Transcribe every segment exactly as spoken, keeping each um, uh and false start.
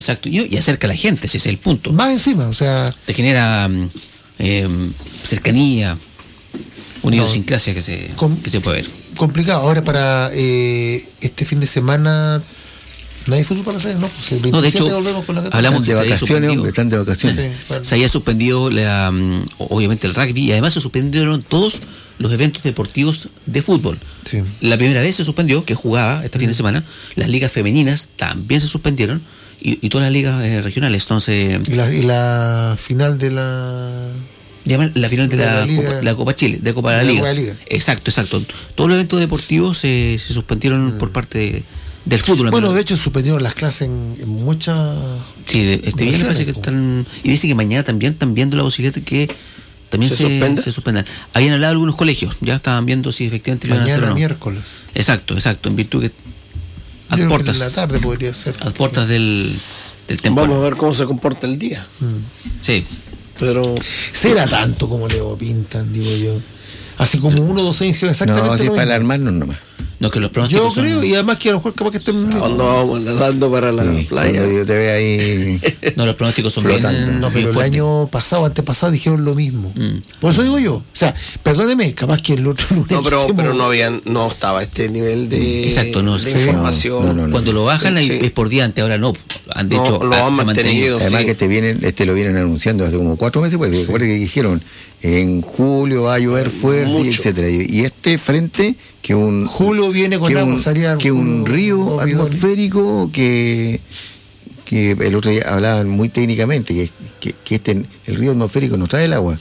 Exacto, y, y acerca a la gente, ese es el punto. Más encima, o sea... Te genera eh, cercanía, una idiosincrasia que se, com- que se puede ver. Complicado. Ahora para eh, este fin de semana... No hay fútbol para hacer, ¿no? Pues el veintisiete no, de hecho, volvemos con la hablamos de vacaciones, hombre, están de vacaciones. Sí, bueno. Se había suspendido, la, obviamente, el rugby y además se suspendieron todos los eventos deportivos de fútbol. Sí. La primera vez se suspendió, que jugaba este mm. fin de semana, las ligas femeninas también se suspendieron y, y todas las ligas eh, regionales. Entonces, ¿Y la, y la final de la... La final de, de la, la, Liga, Copa, la Copa Chile, de Copa de la, la Liga. Liga. Exacto, exacto. Todos los eventos deportivos se, se suspendieron mm. por parte de... del fútbol. Bueno, natural. De hecho suspendieron las clases en, en muchas... Sí, este viernes parece que están... Y dice que mañana también están viendo la posibilidad de que también se, se, se suspendan. Habían hablado algunos colegios, ya estaban viendo si efectivamente lo iban a hacer o no. Miércoles. Exacto, exacto, en virtud que... A Yo puertas, que en la tarde podría ser. A puertas del, del temporal. Vamos a ver cómo se comporta el día. Mm. Sí. Pero... ¿Será tanto como le pintan, digo yo? Así como uno o dos años exactamente. No, si es para alarmarnos nomás. No, que los pronósticos yo creo, son... y además que a lo mejor capaz que estén... No, no vamos nadando para la sí, playa. Yo te veo ahí... No, los pronósticos son flotando. bien... No, pero bien el año pasado, antepasado, dijeron lo mismo. Mm. Por eso digo yo. O sea, perdóneme, capaz que el otro lunes... No, pero, pero no habían, no estaba este nivel de, Exacto, no, de sí. información. No, no, no. Cuando lo bajan sí. es por diante, ahora no. Han de no, hecho, lo han mantenido. Además sí. que este, vienen, este lo vienen anunciando hace como cuatro meses, pues, sí. que dijeron en julio va a llover fuerte, Mucho. etcétera. Y este frente que un julio viene con que agua, un, salía que un río atmosférico que que el otro día hablaban muy técnicamente que, que, que este el río atmosférico no trae el agua.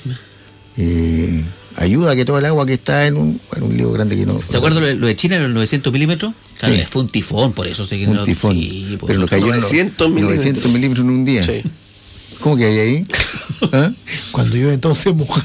Eh, ayuda a que todo el agua que está en un, en un río grande que no... ¿Se acuerdan lo de, lo de China, los novecientos milímetros? Claro, sí. Fue un tifón, por eso. Un no, tifón, sí, pero lo cayó novecientos milímetros en un día. Sí. ¿Cómo que hay ahí? ¿Ah? Cuando llueve todo se moja.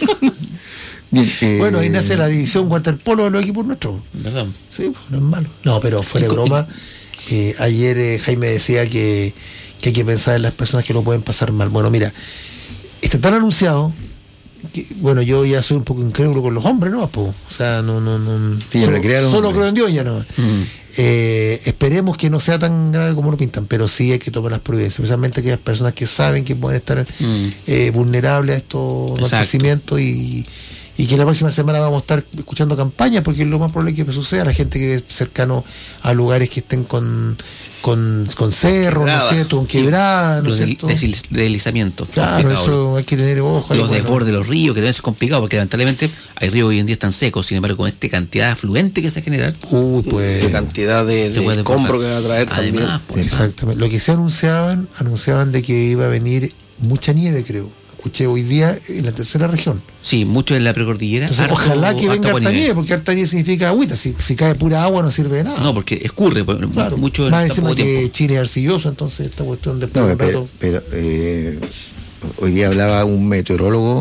Bien, eh, bueno, ahí nace la división waterpolo de los equipos nuestros. ¿Verdad? Sí, no es malo. No, pero fuera de broma, eh, ayer eh, Jaime decía que, que hay que pensar en las personas que lo pueden pasar mal. Bueno, mira, está tan anunciado que, bueno, yo ya soy un poco incrédulo con los hombres, ¿no? Po? O sea, no, no, no. Sí, solo solo hombre. creo en Dios ya no. Mm. Eh, esperemos que no sea tan grave como lo pintan, pero sí hay que tomar las providencias, especialmente aquellas personas que saben que pueden estar mm. eh, vulnerables a estos acontecimientos y, y que la próxima semana vamos a estar escuchando campañas, porque es lo más probable que suceda, la gente que es cercano a lugares que estén con con, con cerros, ¿no es cierto? Con quebradas, ¿no es cierto? Deslizamiento. Claro, eso hay que tener ojo. Los bueno. desbordes de los ríos, que deben ser complicados, porque lamentablemente hay ríos hoy en día están secos, sin embargo, con esta cantidad afluente que se genera, Uy, pues, de cantidad de, de escombro que va a traer además, también. Pues, exactamente. Lo que se anunciaban, anunciaban de que iba a venir mucha nieve, creo. Escuché hoy día en la tercera región. Sí, mucho en la precordillera. Entonces, harto, ojalá que venga harta nieve, porque harta nieve significa agüita. Si, si cae pura agua no sirve de nada. No, porque escurre claro, mucho. Más encima que tiempo. Chile es arcilloso, entonces esta cuestión de... No, pero, pero eh, hoy día hablaba un meteorólogo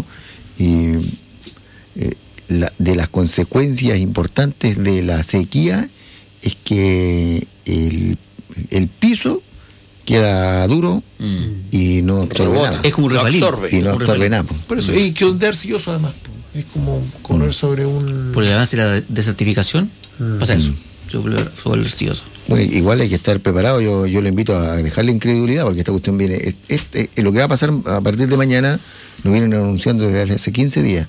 y eh, la, de las consecuencias importantes de la sequía es que el, el piso queda duro mm. y no absorbe nada. Es como un rebalín. Y no absorbe nada. Por eso, y que un arcilloso además. Es como correr mm. sobre un... Por el avance de la desertificación, mm. pasa eso. Sobre el arcilloso. Bueno, igual hay que estar preparado. Yo, yo le invito a dejar la incredulidad, porque esta cuestión viene... Es, es, es, lo que va a pasar a partir de mañana lo vienen anunciando desde hace quince días.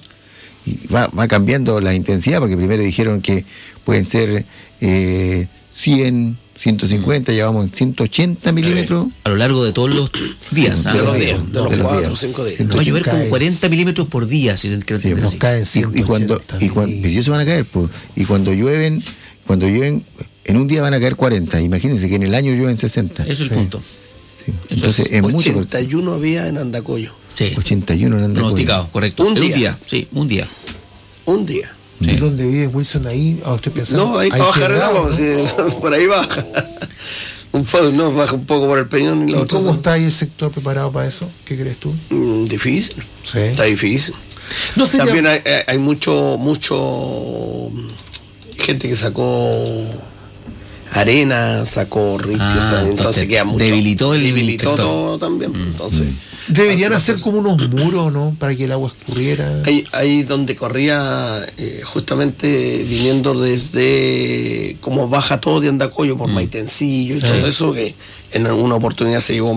Y va, va cambiando la intensidad, porque primero dijeron que pueden ser eh, cien... ciento cincuenta, ya vamos en ciento ochenta milímetros. Sí. A lo largo de todos los días. Sí, de, los días de los cuatro o cinco días. Va a llover como cuarenta milímetros por día, si se quiere sí, nos caen y, y cuando y cuando y eso van a caer, pues, y cuando llueven, cuando llueven, en un día van a caer cuarenta. Imagínense que en el año llueven sesenta. Eso es el sí. punto. Sí. Entonces es, es mucho. ochenta y uno había en Andacoyo. Sí. ochenta y uno en Andacoyo. Pronosticado, correcto. Un día. un día. Sí, un día. Un día. ¿Y sí. dónde vive Wilson ahí? Oh, estoy pensando. No, ahí para bajar el agua, sí, por ahí baja. Un poco, no, baja un poco por el Peñón. Y, la ¿Y otra cómo son... está ahí el sector preparado para eso? ¿Qué crees tú? Mm, difícil. Sí. Está difícil. No sé, también ya... hay, hay mucho, mucho gente que sacó arena, sacó ripio, ah, o sea, entonces, entonces queda mucho. Debilitó el Debilitó sector. todo también. Mm. Entonces, Deberían hacer como unos muros, ¿no? Para que el agua escurriera. Ahí, ahí donde corría, eh, justamente viniendo desde como baja todo de Andacollo por mm. Maitencillo y sí. todo eso, que en alguna oportunidad se llegó